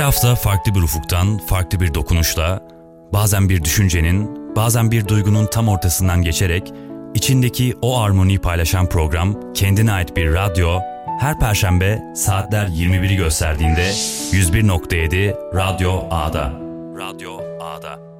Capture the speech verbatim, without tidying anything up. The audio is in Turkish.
hafta farklı bir ufuktan, farklı bir dokunuşla, bazen bir düşüncenin, bazen bir duygunun tam ortasından geçerek içindeki o armoniyi paylaşan program, kendine ait bir radyo, her Perşembe saatler yirmi biri gösterdiğinde yüz bir nokta yedi Radyo A'da. Radyo A'da.